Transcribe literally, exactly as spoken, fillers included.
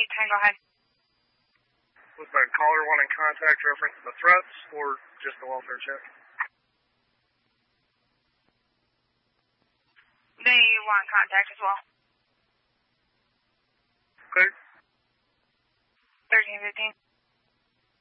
ten, go ahead. Was the caller wanting contact reference the threats or just the welfare check? They want contact as well. Okay. thirteen fifteen.